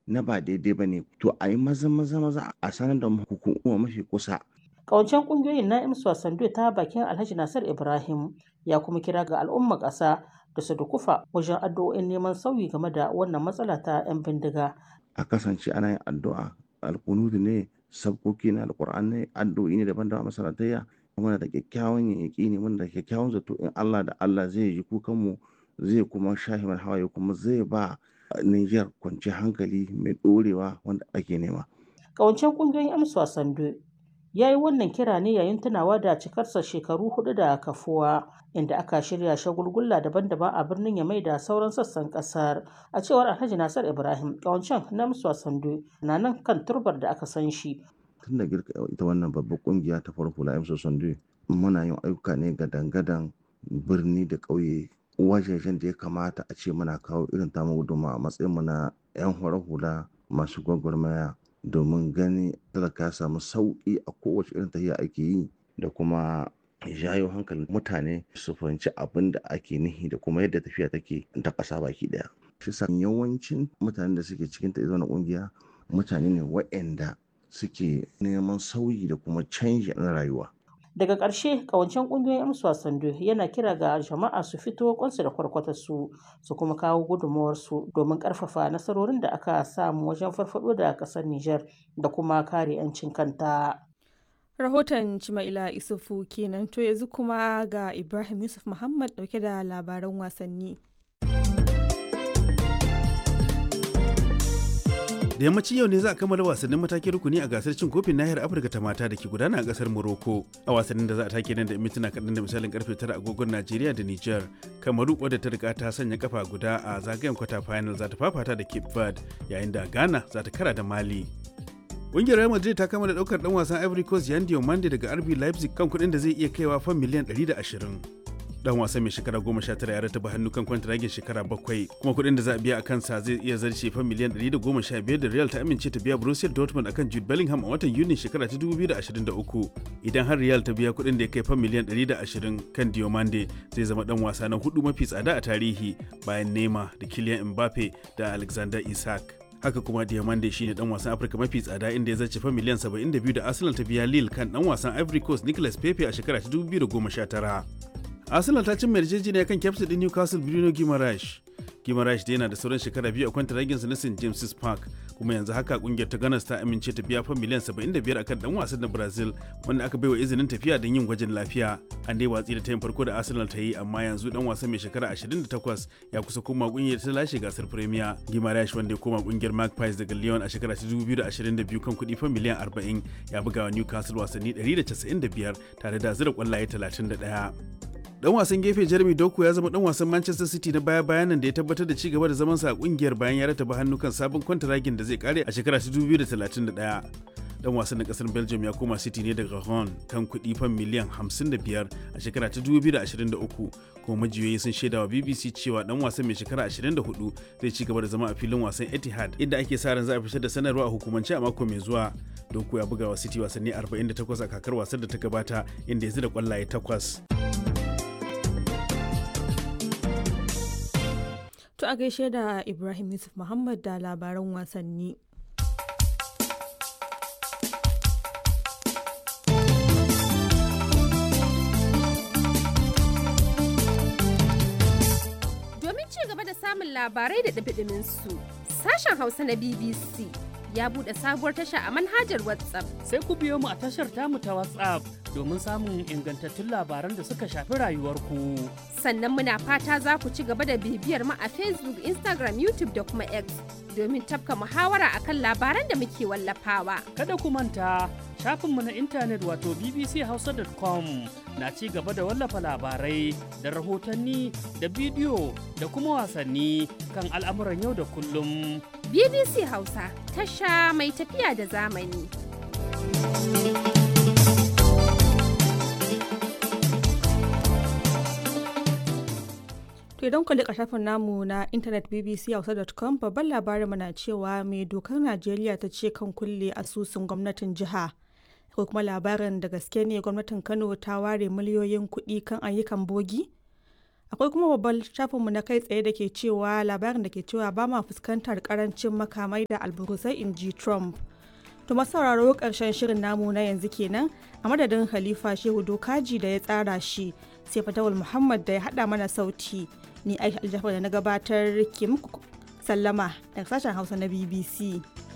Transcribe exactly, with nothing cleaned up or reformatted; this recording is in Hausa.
na ba daidai ba ne, to a yi maza maza maza a sanar da hukuma mafi kusa. Ƙawancen ƙungiyoyin na imsu Sando ta bakin Alhaji Nasir Ibrahim ya kuma kira ga al'ummar ƙasa da su dukufa wajen addu'o'in neman sauyi game da wannan matsala ta 'yan bindiga. A kasance ana yin addu'a, alkunutu ne, sabkoki na alkur'an ne, addu'o'i ne daban-daban a masallatayya. Muna da kyakkyawan yaƙini, muna da kyakkyawan zato in Allah da Allah zai ji kukanmu, zai kuma shafe mana hawaye, kuma zai ba Niger kwanciyar hankali mai ɗorewa wanda ake nema. Ƙawancen ƙungiyoyin imsu Sando ya yi wannan kira ne yayin tunawa da cikarsa shekaru hudu da kafuwa, inda aka shirya shagulgulla daban-daban a birnin Yamai da sauran sassan kasar. A cewar Alhaji Nasir Ibrahim, ƙawancen na imsu Sando na nan kan turbar da aka san shi. Tun da girka ita wannan babbar kungiya ta farko la imsu Sando, muna yin ayyuka ne gadan-gadan birni da ƙauye, wajejen da ya kamata a ce muna kawo irin tamu gudunmawa a matsayin mu na 'yan horar hula masu gwagwarmaya, domin gani talaka ya samu sauƙi a kowace irin tafiya ake yi, da kuma jayo hankalin mutane su fahimci abin da ake nihi da kuma yadda tafiya take ta ƙasa baki ɗaya. Shi sa yawancin mutanen da suke cikin ta na ƙungiya mutane ne waɗanda suke neman sauyi da kuma canji na rayuwa. Daga ƙarshe, ƙawancen ƙungiyoyin imsu Sando yana kira ga jama'a su fito kwansu da kwarkwatarsu su kuma kawo gudunmawarsu domin ƙarfafa nasarorin da aka samu wajen farfaɗo da ƙasar Nijar da kuma kare 'yancin kanta. Rahoton Cima'ila Isufu kenan, to yanzu kuma ga Ibrahim Yusuf Muhammad ɗauke da labaran wasanni. Da yammacin yau ne za a kammala wasannin matakin rukuni a gasar cin kofin nahiyar Afirka ta mata da ke gudana a kasar Morocco. A wasannin da za a take nan da mintuna kaɗan da misalin karfe tara agogon Najeriya da Nijar, Kamaru wadda ta riga ta sanya kafa guda a zagayen kwata final za ta fafata da Cape Verde, yayin da Ghana za ta kara da Mali. Ƙungiyar Real Madrid ta kammala ɗaukar ɗan wasan Ivory Coast Yan Diomande daga R B Leipzig kan kuɗin da zai iya kaiwa fan miliyan ɗari da ashirin. Dan wasan mai shekara goma sha tara ya rataba hannu kan kwantiragin shekara bakwai, kuma kuɗin da za a biya a kansa zai iya zarce fan miliyan ɗari da goma sha biyar da Real ta amince ta biya Borussia Dortmund akan Jude Bellingham a watan Yuni shekara ta dubu biyu da ashirin da uku. Idan har Real ta biya kuɗin da ya kai fan miliyan ɗari da ashirin kan Diomande, zai zama dan wasa na hudu mafi tsada a tarihi bayan Neymar da Kylian Mbappe da Alexander Isak. Haka kuma Diomande shine dan wasan Afirka mafi tsada inda ya zarce fa miliyan saba'in da biyu da Arsenal ta biya Lille kan dan wasan Ivory Coast Nicolas Pepe a shekara ta dubu biyu da goma sha tara. Arsenal ta cimma yarjejeniya kan kyaftin din Newcastle Bruno Guimaraes. Guimaraes da yana da sauran shekara biyu a kwantaraginsa na Saint James's Park, kuma yanzu haka kungiyar ta Gunners ta amince ta biya fa miliyan saba'in da biyar akan dan wasan na Brazil wanda aka baiwa izinin tafiya don yin gwajin lafiya. An dai watsi da tayin farko da Arsenal ta yi, amma yanzu dan wasan mai shekara ashirin da takwas ya kusa koma kungiyar ta lashe gasar Premier. Guimaraes wanda ya koma kungiyar Magpies daga Lyon a shekara ta dubu biyu da ashirin da biyu kan kuɗi fa miliyan arba'in, ya buga wa Newcastle wasanni ɗari da casa'in da biyar tare da zira kwallaye talatin da ɗaya. Dan wasan gefe Jeremy Doku ya zama dan wasan Manchester City na baya-bayan nan da ya tabbatar da ci gaba da zamansa a kungiyar bayan ya rataba hannu kan sabon kwantaragin da zai kare a shekara ta dubu biyu da talatin da ɗaya. Dan wasan na kasar Belgium ya koma City ne daga Rouen kan kuɗi fan miliyan hamsin da biyar a shekara ta dubu biyu da ashirin da uku, kuma majiyoyi sun shaidawa B B C cewa dan wasan mai shekara ashirin da hudu zai ci gaba da zama a filin wasan Etihad, inda ake sa ran za a fitar da sanarwa a hukumance a mako mai zuwa. Doku ya buga wa City wasanni arba'in da takwas a kakar wasan da ta gabata, inda ya zira kwallaye takwas. To a gaishe da Ibrahim Yusuf Muhammad da labaran wasanni. Domin ci gaba da samun labarai da ɗumi su, sashen Hausa na B B C ya buɗe sabuwar tasha a manhajar WhatsApp. Sai ku biyo mu a tashar tamu ta WhatsApp domin samun ingantattun labaran da suka shafi rayuwarku. Sannan muna fata za ku ci gaba da bibiyar mu a Facebook, Instagram, YouTube da kuma X domin tafka muhawara akan labaran da muke wallafawa. Kada ku manta, shafinmu na intanet wato b b c hausa dot com na ci gaba da wallafa labarai da rahotanni da bidiyo da kuma wasanni kan al'amuran yau da kullum. B B C Hausa, tasha mai tafiya da zamani. To idan ku liƙa shafin namu na intanet b b c hausa dot com, babban labarin na cewa mai dokar Najeriya ta ce kan kulle asusun gwamnatin jiha. Ko kuma labarin da gaske ne gwamnatin Kano ta ware miliyoyin kuɗi kan ayyukan bogi? Akwai kuma babban shafinmu na kai tsaye da ke cewa labarin da ke cewa ba ma fuskantar karancin makamai da alburusai in ji Trump. To sauraro karshen shirin namu na yanzu kenan a madadin Khalifa Shehu Dokaji da ya tsara shi sai Fatawul Muhammad da ya hada mana sauti. Ni Aisha Aljafar da na gabatar ke muku sallama daga sashen Hausa na B B C.